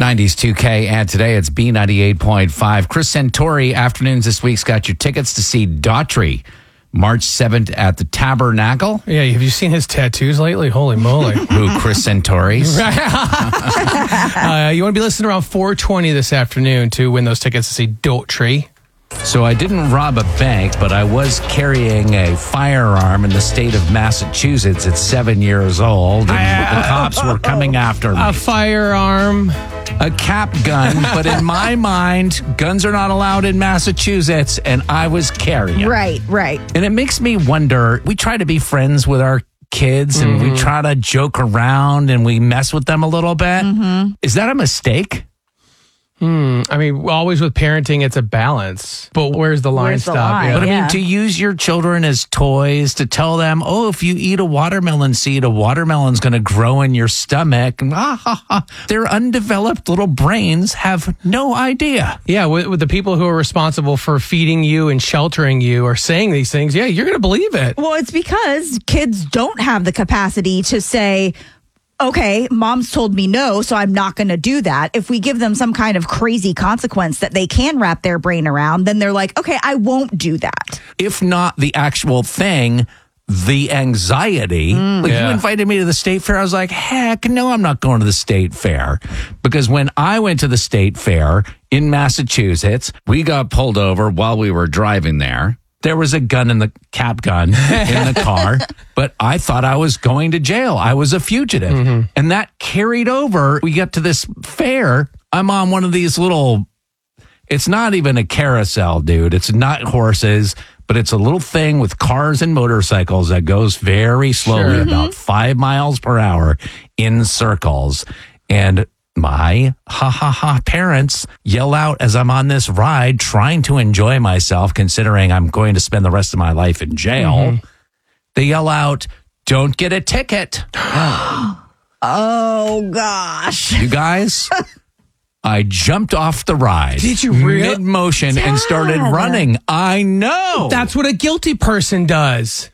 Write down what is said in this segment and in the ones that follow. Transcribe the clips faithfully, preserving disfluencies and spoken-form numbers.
nineties two K, and today it's B ninety-eight point five. Chris Centauri, afternoons this week's got your tickets to see Daughtry, March seventh at the Tabernacle. Yeah, have you seen his tattoos lately? Holy moly. Who, Chris Centauri's? uh, you want to be listening around four twenty this afternoon to win those tickets to see Daughtry. So I didn't rob a bank, but I was carrying a firearm in the state of Massachusetts at seven years old, and Uh, the cops were coming after me. A firearm. A cap gun, but in my mind, guns are not allowed in Massachusetts, and I was carrying. Right, right. And it makes me wonder, we try to be friends with our kids, and Mm-hmm. we try to joke around, and we mess with them a little bit. Mm-hmm. Is that a mistake? Hmm. I mean, always with parenting, it's a balance. But where's the line Where's the stop? line? Yeah. But I mean, Yeah. to use your children as toys, to tell them, oh, if you eat a watermelon seed, a watermelon's going to grow in your stomach. Ah, ha, ha. Their undeveloped little brains have no idea. Yeah, with, with the people who are responsible for feeding you and sheltering you are saying these things, yeah, you're going to believe it. Well, it's because kids don't have the capacity to say, okay, mom's told me no, so I'm not going to do that. If we give them some kind of crazy consequence that they can wrap their brain around, then they're like, okay, I won't do that. If not the actual thing, the anxiety. Like Yeah. you invited me to the state fair. I was like, heck no, I'm not going to the state fair. Because when I went to the state fair in Massachusetts, we got pulled over while we were driving there. There was a gun in the cap gun in the car, but I thought I was going to jail. I was a fugitive. Mm-hmm. And that carried over. We get to this fair. I'm on one of these little, it's not even a carousel, dude. It's not horses, but it's a little thing with cars and motorcycles that goes very slowly, Sure. about five miles per hour in circles. And my ha ha ha parents yell out as I'm on this ride, trying to enjoy myself, considering I'm going to spend the rest of my life in jail. Mm-hmm. They yell out, don't get a ticket. Oh, gosh. You guys, I jumped off the ride. Did you really? Mid motion and started Dad. running. I know. That's what a guilty person does.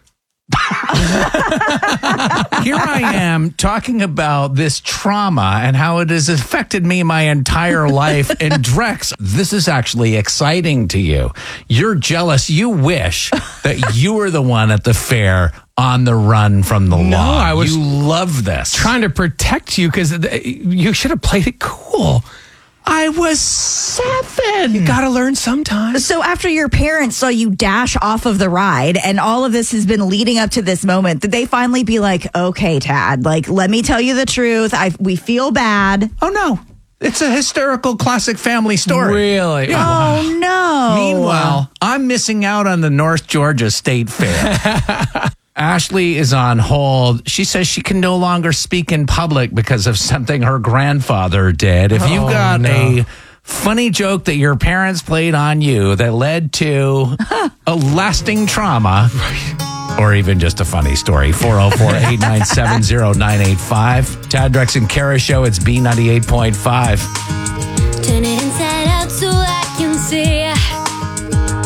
Here I am talking about this trauma and how it has affected me my entire life. And Drex, this is actually exciting to you. You're jealous. You wish that you were the one at the fair on the run from the No, law. I was you love this. Trying to protect you because you should have played it cool. I was seven. You got to learn sometimes. So after your parents saw you dash off of the ride and all of this has been leading up to this moment, did they finally be like, okay, Tad, like, let me tell you the truth. I we feel bad. Oh, no. It's a hysterical classic family story. Really? Oh, no. Meanwhile, I'm missing out on the North Georgia State Fair. Ashley is on hold. She says she can no longer speak in public because of something her grandfather did. If you've Oh, got no. a funny joke that your parents played on you that led to a lasting trauma, or even just a funny story, four oh four, eight nine seven, oh nine eight five. Tad, Drex, and Kara Show, it's B ninety-eight point five.